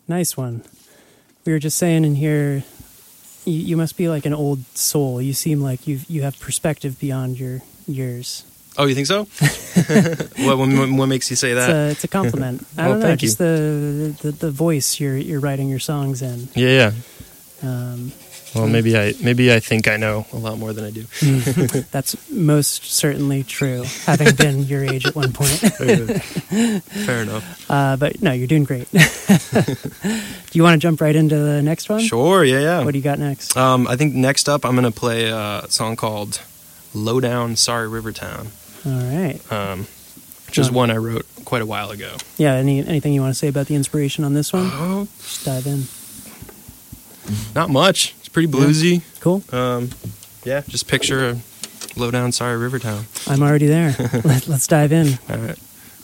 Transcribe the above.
Nice one. We were just saying in here, you must be like an old soul. You seem like you have perspective beyond your years. Oh, you think so? What makes you say that? It's a compliment. I don't know, thank just the voice you're writing your songs in. Yeah. Well, maybe I think I know a lot more than I do. That's most certainly true, having been your age at one point. Fair enough. But no, you're doing great. Do you want to jump right into the next one? Sure, yeah. What do you got next? I think next up I'm going to play a song called Lowdown Sorry Rivertown. All right. Which is one I wrote quite a while ago. Yeah, anything you want to say about the inspiration on this one? Just dive in. Not much. It's pretty bluesy. Yeah. Cool. Yeah, just picture a Lowdown Sorry Rivertown. I'm already there. Let's dive in. All right.